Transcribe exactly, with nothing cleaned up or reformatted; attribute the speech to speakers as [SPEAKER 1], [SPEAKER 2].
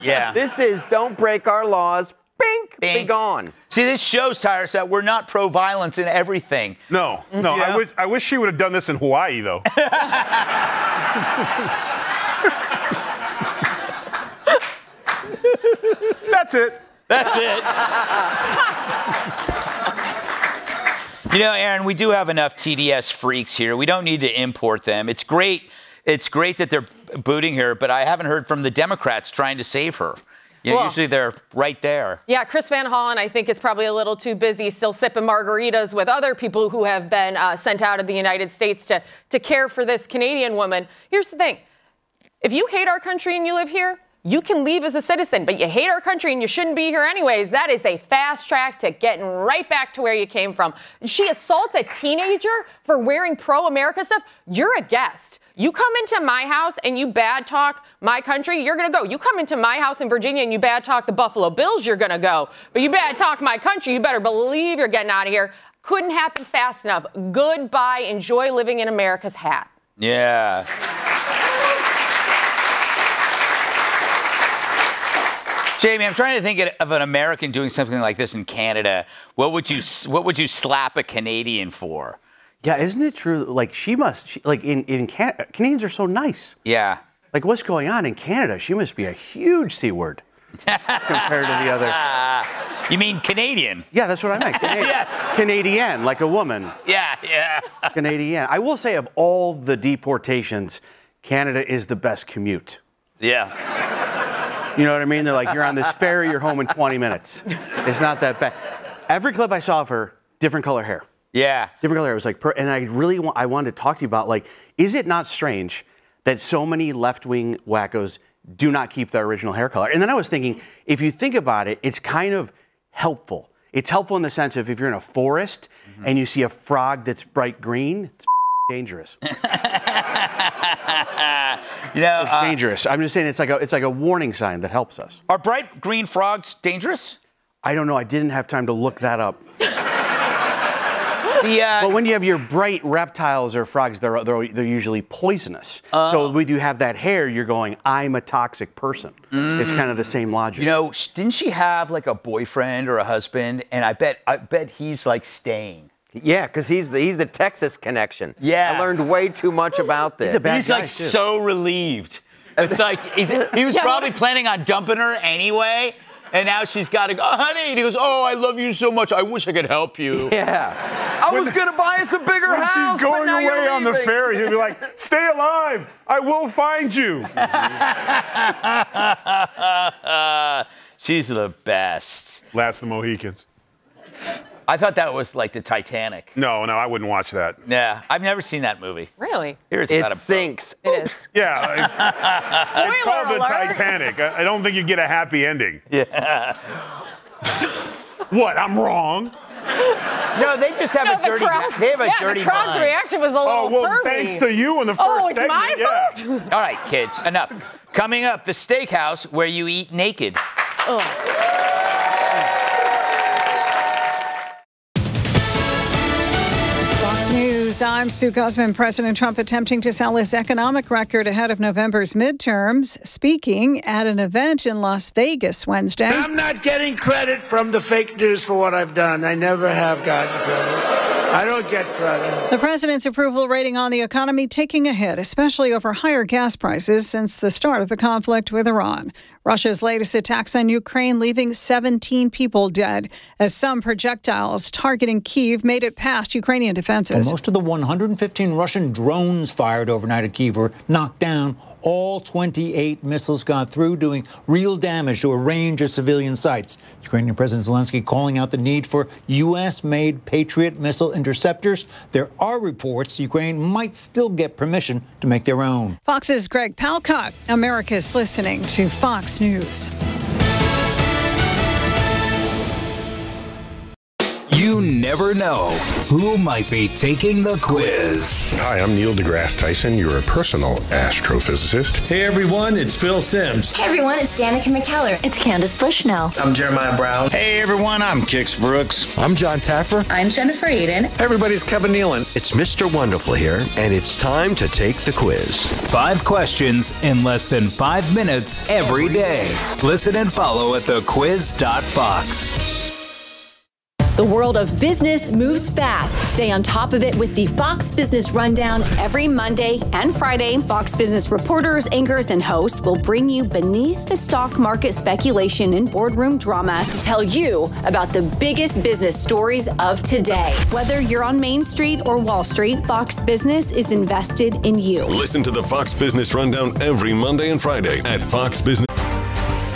[SPEAKER 1] Yeah.
[SPEAKER 2] This is don't break our laws. Bink,
[SPEAKER 1] Bink.
[SPEAKER 2] be gone.
[SPEAKER 1] See, this shows, Tyrus, that we're not pro-violence in everything.
[SPEAKER 3] No, no.
[SPEAKER 1] Yeah.
[SPEAKER 3] I wish I wish she would have done this in Hawaii, though. That's it.
[SPEAKER 1] That's it. You know, Aaron, we do have enough T D S freaks here. We don't need to import them. It's great. It's great that they're booting her, but I haven't heard from the Democrats trying to save her. You know,
[SPEAKER 4] Well,
[SPEAKER 1] usually they're right there.
[SPEAKER 4] Yeah, Chris Van Hollen, I think, is probably a little too busy still sipping margaritas with other people who have been uh, sent out of the United States to, to care for this Canadian woman. Here's the thing. If you hate our country and you live here, you can leave as a citizen, but you hate our country and you shouldn't be here anyways. That is a fast track to getting right back to where you came from. She assaults a teenager for wearing pro-America stuff. You're a guest. You come into my house and you bad talk my country, you're going to go. You come into my house in Virginia and you bad talk the Buffalo Bills, you're going to go. But you bad talk my country, you better believe you're getting out of here. Couldn't happen fast enough. Goodbye. Enjoy living in America's hat.
[SPEAKER 1] Yeah. Jamie, I'm trying to think of an American doing something like this in Canada. What would you What would you slap a Canadian for?
[SPEAKER 5] Yeah, isn't it true? Like, she must, she, like, in, in Canada, Canadians are so nice.
[SPEAKER 1] Yeah.
[SPEAKER 5] Like, what's going on in Canada? She must be a huge C word compared to the other.
[SPEAKER 1] You mean Canadian?
[SPEAKER 5] Yeah, that's what I meant. Canadian.
[SPEAKER 1] Yes.
[SPEAKER 5] Canadian, like a woman.
[SPEAKER 1] Yeah, yeah.
[SPEAKER 5] Canadian. I will say, of all the deportations, Canada is the best commute.
[SPEAKER 1] Yeah.
[SPEAKER 5] You know what I mean? They're like, you're on this ferry, you're home in twenty minutes. It's not that bad. Every clip I saw of her, different color hair.
[SPEAKER 1] Yeah.
[SPEAKER 5] Different color hair. It was like, per- and I really want, I wanted to talk to you about, like, is it not strange that so many left-wing wackos do not keep their original hair color? And then I was thinking, if you think about it, it's kind of helpful. It's helpful in the sense of if you're in a forest mm-hmm. and you see a frog that's bright green, it's dangerous.
[SPEAKER 1] You know,
[SPEAKER 5] it's
[SPEAKER 1] uh,
[SPEAKER 5] dangerous. I'm just saying it's like a it's like a warning sign that helps us.
[SPEAKER 1] Are bright green frogs dangerous?
[SPEAKER 5] I don't know. I didn't have time to look that up.
[SPEAKER 1] The, uh,
[SPEAKER 5] but when you have your bright reptiles or frogs, they're they're, they're usually poisonous. Uh, so when you have that hair, you're going, I'm a toxic person. Mm, it's kind of the same logic.
[SPEAKER 1] You know, didn't she have like a boyfriend or a husband? And I bet I bet he's like staying.
[SPEAKER 2] Yeah, because he's the he's the Texas connection.
[SPEAKER 1] Yeah.
[SPEAKER 2] I learned way too much about this.
[SPEAKER 5] He's a bad
[SPEAKER 1] He's
[SPEAKER 5] guy
[SPEAKER 1] like
[SPEAKER 5] too.
[SPEAKER 1] so relieved. It's like he's, he was
[SPEAKER 4] Yeah,
[SPEAKER 1] probably planning on dumping her anyway. And now she's got to go, oh, honey. And he goes, oh, I love you so much. I wish I could help you.
[SPEAKER 2] Yeah. I was going to buy us a bigger
[SPEAKER 3] When
[SPEAKER 2] house,
[SPEAKER 3] she's going
[SPEAKER 2] but now
[SPEAKER 3] away
[SPEAKER 2] you're
[SPEAKER 3] on the
[SPEAKER 2] leaving.
[SPEAKER 3] ferry, he'll be like, stay alive. I will find you.
[SPEAKER 1] She's the best.
[SPEAKER 3] Last of the Mohicans.
[SPEAKER 1] I thought that was like the Titanic.
[SPEAKER 3] No, no, I wouldn't watch that.
[SPEAKER 1] Yeah, I've never seen that movie.
[SPEAKER 4] Really?
[SPEAKER 1] Here's
[SPEAKER 2] It
[SPEAKER 1] about a
[SPEAKER 2] sinks.
[SPEAKER 4] It
[SPEAKER 2] Oops.
[SPEAKER 4] is.
[SPEAKER 3] Yeah. It's
[SPEAKER 4] Spoiler
[SPEAKER 3] called the
[SPEAKER 4] alert.
[SPEAKER 3] Titanic. I I don't think you get a happy ending.
[SPEAKER 1] Yeah.
[SPEAKER 3] What? I'm wrong?
[SPEAKER 1] No, they just have
[SPEAKER 4] No,
[SPEAKER 1] a dirty.
[SPEAKER 4] crowd,
[SPEAKER 1] They have a
[SPEAKER 4] yeah,
[SPEAKER 1] dirty
[SPEAKER 4] the crowd's
[SPEAKER 1] mind.
[SPEAKER 4] reaction was a little
[SPEAKER 3] Oh, well,
[SPEAKER 4] pervy.
[SPEAKER 3] thanks to you in the first
[SPEAKER 4] Oh, it's
[SPEAKER 3] segment.
[SPEAKER 4] my
[SPEAKER 3] yeah.
[SPEAKER 4] fault?
[SPEAKER 1] All right, kids, enough. Coming up, the steakhouse where you eat naked.
[SPEAKER 4] Ugh.
[SPEAKER 6] News. I'm Sue Guzman. President Trump attempting to sell his economic record ahead of November's midterms, speaking at an event in Las Vegas Wednesday.
[SPEAKER 7] I'm not getting credit from the fake news for what I've done. I never have gotten credit. I don't get credit.
[SPEAKER 6] The president's approval rating on the economy taking a hit, especially over higher gas prices since the start of the conflict with Iran. Russia's latest attacks on Ukraine leaving seventeen people dead as some projectiles targeting Kyiv made it past Ukrainian defenses.
[SPEAKER 8] Well, most of the one hundred fifteen Russian drones fired overnight at Kyiv were knocked down. All twenty-eight missiles got through, doing real damage to a range of civilian sites. Ukrainian President Zelensky calling out the need for U S-made Patriot missile interceptors. There are reports Ukraine might still get permission to make their own.
[SPEAKER 6] Fox's Greg Palkot. America's listening to Fox News.
[SPEAKER 9] You never know who might be taking the quiz.
[SPEAKER 10] Hi, I'm Neil deGrasse Tyson, your personal astrophysicist.
[SPEAKER 11] Hey everyone, it's Phil Simms.
[SPEAKER 12] Hey everyone, it's Danica McKellar. It's Candace Bushnell.
[SPEAKER 11] I'm Jeremiah Brown.
[SPEAKER 13] Hey everyone, I'm Kix Brooks.
[SPEAKER 14] I'm John Taffer.
[SPEAKER 12] I'm Jennifer Aiden.
[SPEAKER 11] Everybody's Kevin Nealon.
[SPEAKER 14] It's Mister Wonderful here, and it's time to take the quiz.
[SPEAKER 9] Five questions in less than five minutes every day. Listen and follow at the quiz dot fox.
[SPEAKER 15] The world of business moves fast. Stay on top of it with the Fox Business Rundown. Every Monday and Friday, Fox Business reporters, anchors, and hosts will bring you beneath the stock market speculation and boardroom drama to tell you about the biggest business stories of today. Whether you're on Main Street or Wall Street, Fox Business is invested in you.
[SPEAKER 16] Listen to the Fox Business Rundown every Monday and Friday at Fox Business.